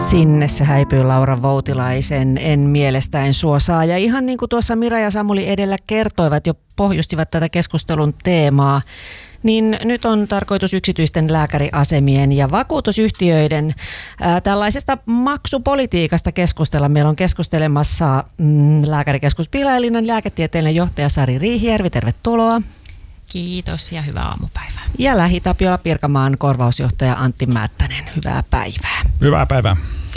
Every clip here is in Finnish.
Sinne se häipyy Laura Voutilaisen En mielestäen suosaa. Ja ihan niin kuin tuossa Mira ja Samuli edellä kertoivat, jo pohjustivat tätä keskustelun teemaa, niin nyt on tarkoitus yksityisten lääkäriasemien ja vakuutusyhtiöiden tällaisesta maksupolitiikasta keskustella. Meillä on keskustelemassa Lääkärikeskus Pihlajalinnan lääketieteellinen johtaja Sari Riihijärvi. Tervetuloa. Kiitos ja hyvää aamupäivää. Ja Lähi-Tapiola-Pirkanmaan korvausjohtaja Antti Määttänen. Hyvää päivää. Hyvää päivää.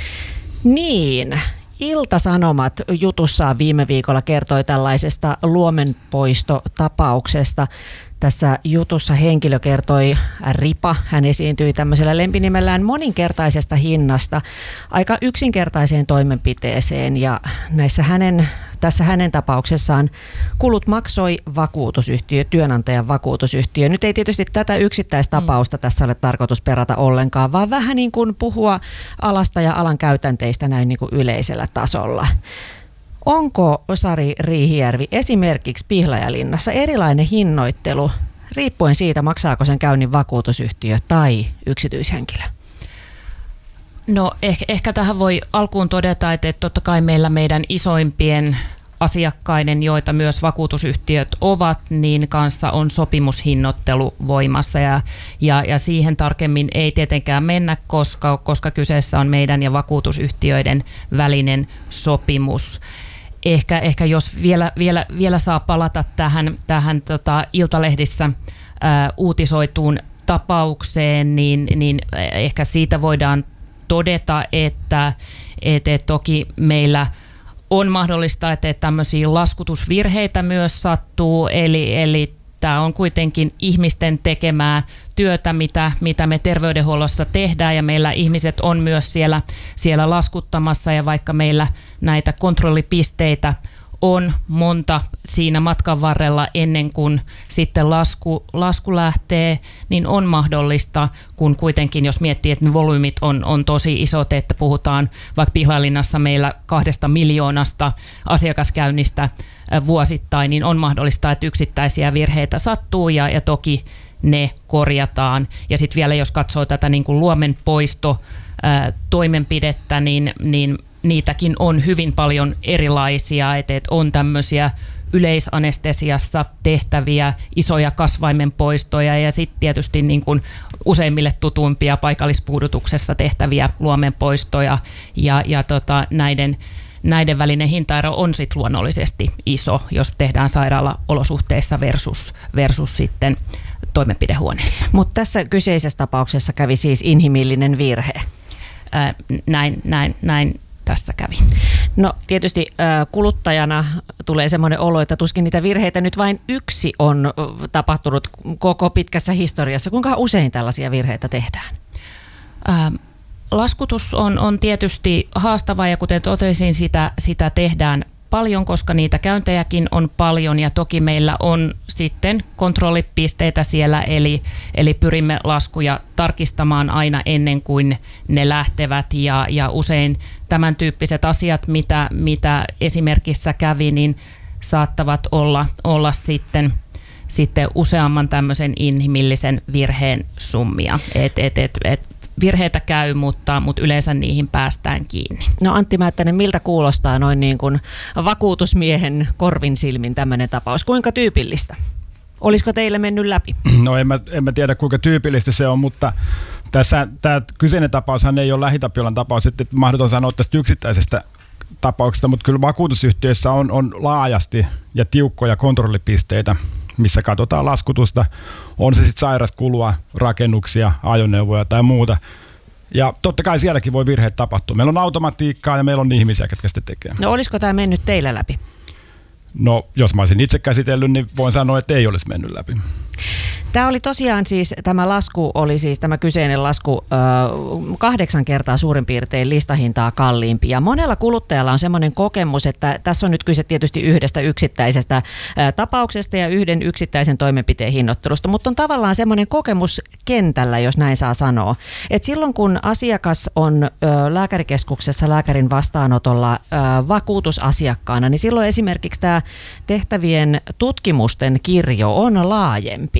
Niin, Ilta-Sanomat jutussaan viime viikolla kertoi tällaisesta luomenpoistotapauksesta. Tässä jutussa henkilö kertoi Ripa. Hän esiintyi tämmöisellä lempinimellään moninkertaisesta hinnasta aika yksinkertaiseen toimenpiteeseen. Ja tässä hänen tapauksessaan kulut maksoi vakuutusyhtiö, työnantajan vakuutusyhtiö. Nyt ei tietysti tätä yksittäistapausta tässä ole tarkoitus perata ollenkaan, vaan vähän niin kuin puhua alasta ja alan käytänteistä näin niin kuin yleisellä tasolla. Onko, Sari Riihijärvi, esimerkiksi Pihlajalinnassa erilainen hinnoittelu riippuen siitä, maksaako sen käynnin vakuutusyhtiö tai yksityishenkilö? No ehkä tähän voi alkuun todeta, että totta kai meidän isoimpien asiakkaiden, joita myös vakuutusyhtiöt ovat, niin kanssa on sopimushinnoittelu voimassa ja siihen tarkemmin ei tietenkään mennä, koska kyseessä on meidän ja vakuutusyhtiöiden välinen sopimus. Ehkä jos vielä saa palata tähän Iltalehdissä uutisoituun tapaukseen, niin ehkä siitä voidaan todeta, että toki meillä on mahdollista, että tämmöisiä laskutusvirheitä myös sattuu, eli tämä on kuitenkin ihmisten tekemää työtä, mitä me terveydenhuollossa tehdään, ja meillä ihmiset on myös siellä laskuttamassa, ja vaikka meillä näitä kontrollipisteitä on monta siinä matkan varrella ennen kuin sitten lasku lähtee, niin on mahdollista, kun kuitenkin jos miettii, että ne volyymit on tosi isot, että puhutaan vaikka Pihlajalinnassa meillä 2 miljoonasta asiakaskäynnistä vuosittain, niin on mahdollista, että yksittäisiä virheitä sattuu ja toki ne korjataan. Ja sitten vielä jos katsoo tätä niin kuin luomenpoisto toimenpidettä, niin niitäkin on hyvin paljon erilaisia, että on tämmöisiä yleisanestesiassa tehtäviä isoja kasvaimenpoistoja ja sitten tietysti niin kuin useimmille tutuimpia paikallispuudutuksessa tehtäviä luomenpoistoja ja näiden välinen hintaero on sitten luonnollisesti iso, jos tehdään sairaalaolosuhteissa versus sitten toimenpidehuoneessa. Mutta tässä kyseisessä tapauksessa kävi siis inhimillinen virhe. Näin tässä kävi. No tietysti kuluttajana tulee semmoinen olo, että tuskin niitä virheitä nyt vain yksi on tapahtunut koko pitkässä historiassa. Kuinka usein tällaisia virheitä tehdään? Laskutus on tietysti haastavaa ja kuten totesin, sitä tehdään paljon, koska niitä käyntejäkin on paljon ja toki meillä on sitten kontrollipisteitä siellä, eli pyrimme laskuja tarkistamaan aina ennen kuin ne lähtevät ja usein tämän tyyppiset asiat, mitä esimerkissä kävi, niin saattavat olla sitten useamman tämmöisen inhimillisen virheen summia. Virheitä käy, mutta yleensä niihin päästään kiinni. No Antti Määttänen, miltä kuulostaa noin niin kuin vakuutusmiehen korvin silmin tämmöinen tapaus? Kuinka tyypillistä? Olisiko teille mennyt läpi? No en mä tiedä kuinka tyypillistä se on, mutta tämä kyseinen tapaushan ei ole Lähi-Tapiolan tapaus, että mahdoton sanoa tästä yksittäisestä tapauksesta, mutta kyllä vakuutusyhtiöissä on laajasti ja tiukkoja kontrollipisteitä, missä katsotaan laskutusta, on se sitten sairaskulua, rakennuksia, ajoneuvoja tai muuta. Ja totta kai sielläkin voi virheet tapahtua. Meillä on automatiikkaa ja meillä on ihmisiä, jotka sitä tekee. No olisiko tämä mennyt teillä läpi? No jos mä olisin itse käsitellyt, niin voin sanoa, että ei olisi mennyt läpi. Tämä oli tosiaan siis, tämä kyseinen lasku 8 kertaa suurin piirtein listahintaa kalliimpi. Ja monella kuluttajalla on semmoinen kokemus, että tässä on nyt kyse tietysti yhdestä yksittäisestä tapauksesta ja yhden yksittäisen toimenpiteen hinnoittelusta, mutta on tavallaan semmoinen kokemus kentällä, jos näin saa sanoa. Että silloin kun asiakas on lääkärikeskuksessa lääkärin vastaanotolla vakuutusasiakkaana, niin silloin esimerkiksi tämä tehtävien tutkimusten kirjo on laajempi.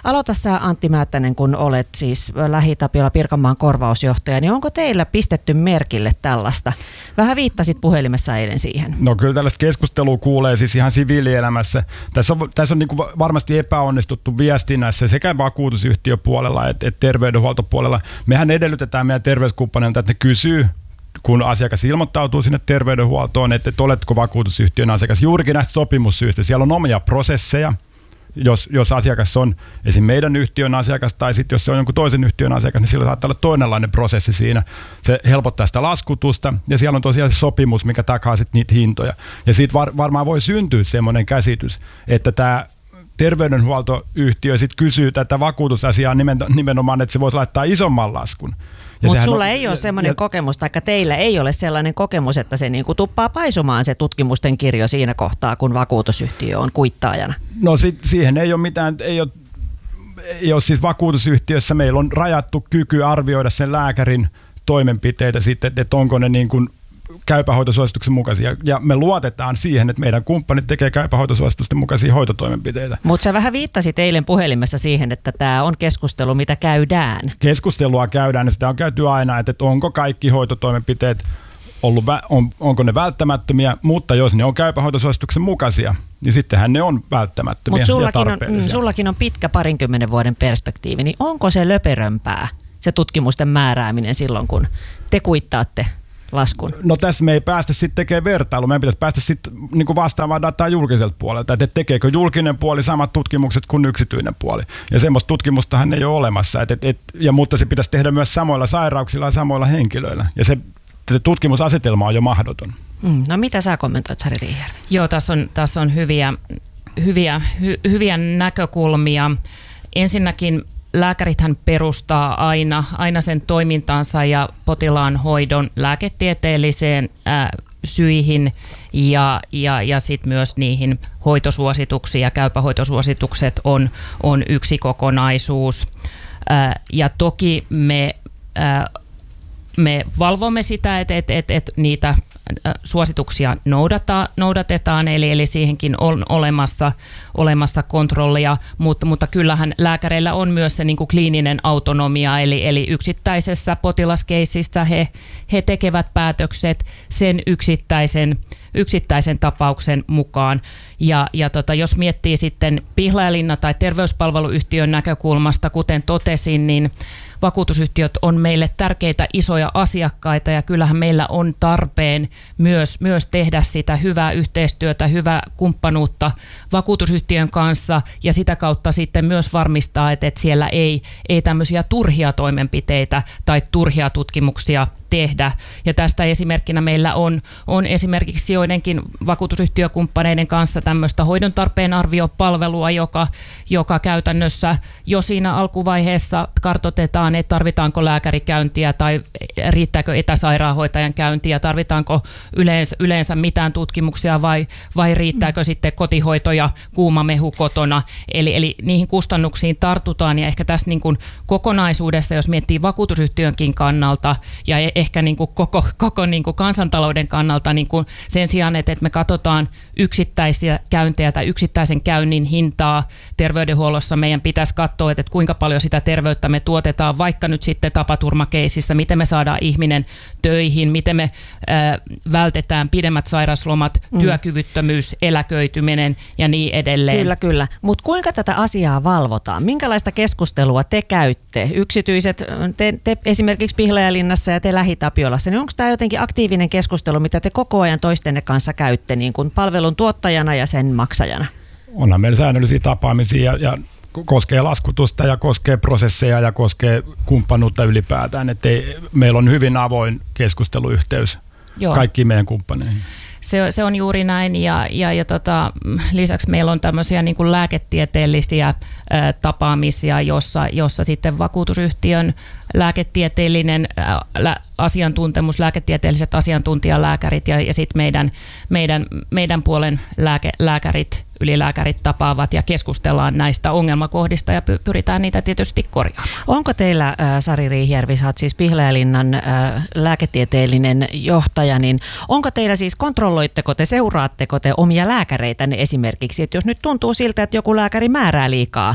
Aloita sä, Antti Määttänen, kun olet siis Lähi-Tapiola Pirkanmaan korvausjohtaja, niin onko teillä pistetty merkille tällaista? Vähän viittasit puhelimessa eilen siihen. No kyllä tällaista keskustelua kuulee siis ihan siviilielämässä. Tässä on niin kuin varmasti epäonnistuttu viestinnässä sekä vakuutusyhtiöpuolella että terveydenhuoltopuolella. Mehän edellytetään meidän terveyskumppaneilta, että ne kysyy, kun asiakas ilmoittautuu sinne terveydenhuoltoon, että oletko vakuutusyhtiön asiakas, juurikin näistä sopimussyistä. Siellä on omia prosesseja, jos asiakas on esim. Meidän yhtiön asiakas tai sitten jos se on jonkun toisen yhtiön asiakas, niin sillä saattaa olla toinenlainen prosessi siinä. Se helpottaa sitä laskutusta ja siellä on tosiaan se sopimus, mikä takaa sitten niitä hintoja. Ja siitä varmaan voi syntyä semmoinen käsitys, että tämä terveydenhuoltoyhtiö sitten kysyy tätä vakuutusasiaa nimenomaan, että se voisi laittaa isomman laskun. Mutta sulla ei ole semmoinen kokemus, tai teillä ei ole sellainen kokemus, että se niinku tuppaa paisumaan se tutkimusten kirjo siinä kohtaa, kun vakuutusyhtiö on kuittaajana. No siihen ei ole mitään, ei ole siis vakuutusyhtiössä, meillä on rajattu kyky arvioida sen lääkärin toimenpiteitä sitten, että onko ne niin kuin käypähoitosuosituksen mukaisia. Ja me luotetaan siihen, että meidän kumppanit tekee käypähoitosuositusten mukaisia hoitotoimenpiteitä. Mutta sä vähän viittasit eilen puhelimessa siihen, että tämä on keskustelu, mitä käydään. Keskustelua käydään ja sitä on käyty aina, että onko kaikki hoitotoimenpiteet onko ne välttämättömiä, mutta jos ne on käypähoitosuosituksen mukaisia, niin sittenhän ne on välttämättömiä ja tarpeellisia. Sullakin on pitkä 20 vuoden perspektiivi, niin onko se löperömpää, se tutkimusten määrääminen silloin, kun te kuittaatte laskun? No tässä me ei päästä sitten tekemään vertailua. Meidän pitäisi päästä sitten niin vastaavaa dataa julkiselta puolelta, että tekeekö julkinen puoli samat tutkimukset kuin yksityinen puoli. Ja semmoista tutkimustahan ei ole olemassa, mutta se pitäisi tehdä myös samoilla sairauksilla ja samoilla henkilöillä. Ja se tutkimusasetelma on jo mahdoton. No mitä sä kommentoit, Sari Riihijärvi? Joo, tässä on hyviä näkökulmia. Ensinnäkin lääkärithän perustaa aina sen toimintansa ja potilaan hoidon lääketieteelliseen syihin ja sitten myös niihin hoitosuosituksiin, ja käypähoitosuositukset on yksi kokonaisuus. Ja toki me valvomme sitä, että niitä suosituksia noudatetaan, eli siihenkin on olemassa kontrollia, mutta kyllähän lääkäreillä on myös se niin kuin kliininen autonomia, eli yksittäisessä potilaskeississä he tekevät päätökset sen yksittäisen tapauksen mukaan. Ja jos miettii sitten Pihlajalinna tai terveyspalveluyhtiön näkökulmasta, kuten totesin, niin vakuutusyhtiöt on meille tärkeitä isoja asiakkaita, ja kyllähän meillä on tarpeen myös tehdä sitä hyvää yhteistyötä, hyvää kumppanuutta vakuutusyhtiön kanssa, ja sitä kautta sitten myös varmistaa, että siellä ei tämmöisiä turhia toimenpiteitä tai turhia tutkimuksia tehdä. Ja tästä esimerkkinä meillä on esimerkiksi joidenkin vakuutusyhtiökumppaneiden kanssa tämmöistä hoidon tarpeen arviopalvelua, joka käytännössä jo siinä alkuvaiheessa kartoitetaan, että tarvitaanko lääkärikäyntiä tai riittääkö etäsairaanhoitajan käyntiä, tarvitaanko yleensä mitään tutkimuksia vai riittääkö sitten kotihoito ja kuuma mehu kotona. Eli niihin kustannuksiin tartutaan, ja ehkä tässä niin kuin kokonaisuudessa, jos miettii vakuutusyhtiönkin kannalta ja ehkä niin kuin koko niin kuin kansantalouden kannalta, niin kuin sen sijaan, että me katsotaan yksittäisiä käyntejä tai yksittäisen käynnin hintaa terveydenhuollossa, meidän pitäisi katsoa, että kuinka paljon sitä terveyttä me tuotetaan vaikka nyt sitten tapaturmakeisissä, miten me saadaan ihminen töihin, miten me vältetään pidemmät sairauslomat, työkyvyttömyys, eläköityminen ja niin edelleen. Kyllä. Mutta kuinka tätä asiaa valvotaan? Minkälaista keskustelua te käytte? Yksityiset, te esimerkiksi Pihlajalinnassa ja te Lähi-Tapiolassa, niin onko tämä jotenkin aktiivinen keskustelu, mitä te koko ajan toistenne kanssa käytte niin kuin palvelun tuottajana ja sen maksajana? Onhan meillä säännöllisiä tapaamisia ja koskee laskutusta ja koskee prosesseja ja koskee kumppanuutta ylipäätään. Että meillä on hyvin avoin keskusteluyhteys kaikkiin meidän kumppaneihin. Se on juuri näin, ja lisäksi meillä on tämmöisiä niin kuin lääketieteellisiä tapaamisia, jossa sitten vakuutusyhtiön lääketieteellinen asiantuntemus, lääketieteelliset asiantuntijalääkärit ja sitten meidän puolen lääkärit, ylilääkärit tapaavat ja keskustellaan näistä ongelmakohdista ja pyritään niitä tietysti korjaamaan. Onko teillä, Sari Riihijärvi, sä oot siis Pihlajalinnan lääketieteellinen johtaja, niin onko teillä siis, kontrolloitteko te, seuraatteko te omia lääkäreitänne esimerkiksi, että jos nyt tuntuu siltä, että joku lääkäri määrää liikaa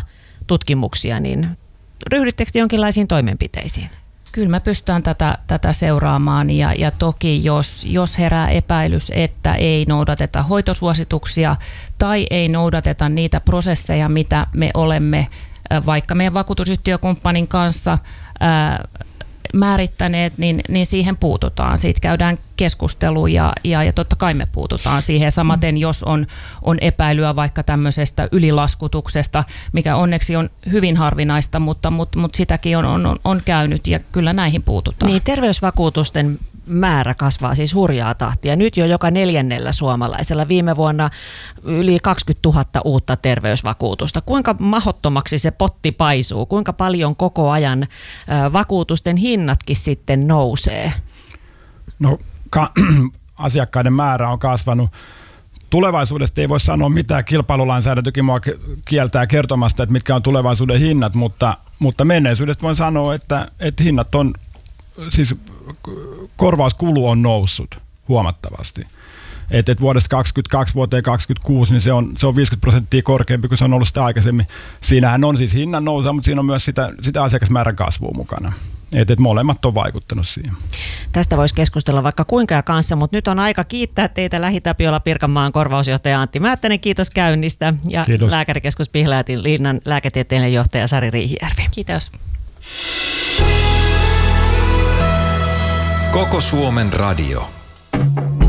tutkimuksia, niin ryhdyttekö te jonkinlaisiin toimenpiteisiin? Kyllä me pystytään tätä seuraamaan ja toki jos herää epäilys, että ei noudateta hoitosuosituksia tai ei noudateta niitä prosesseja, mitä me olemme vaikka meidän vakuutusyhtiökumppanin kanssa määrittäneet, niin siihen puututaan. Siitä käydään keskustelua ja totta kai me puututaan siihen. Samaten jos on epäilyä vaikka tämmöisestä ylilaskutuksesta, mikä onneksi on hyvin harvinaista, mutta sitäkin on käynyt ja kyllä näihin puututaan. Niin, terveysvakuutusten määrä kasvaa siis hurjaa tahtia. Nyt jo joka 4. suomalaisella. Viime vuonna yli 20 000 uutta terveysvakuutusta. Kuinka mahdottomaksi se potti paisuu? Kuinka paljon koko ajan vakuutusten hinnatkin sitten nousee? No, asiakkaiden määrä on kasvanut. Tulevaisuudesta ei voi sanoa mitään. Kilpailulainsäädäntökin mua kieltää kertomasta, että mitkä on tulevaisuuden hinnat, mutta menneisyydestä voin sanoa, että hinnat on, siis korvauskulu on noussut huomattavasti. Et vuodesta 2022 vuoteen 2026 niin se on 50% korkeampi kuin se on ollut sitä aikaisemmin. Siinähän on siis hinnan nousua, mutta siinä on myös sitä asiakasmäärän kasvua mukana. Et molemmat on vaikuttanut siihen. Tästä voisi keskustella vaikka kuinka kanssa, mutta nyt on aika kiittää teitä LähiTapiola Pirkanmaan korvausjohtaja Antti Määttänen. Kiitos käynnistä. Ja kiitos. Lääkärikeskus Pihlajatin Liinnan lääketieteellinen johtaja Sari Riihijärvi. Kiitos. Koko Suomen radio.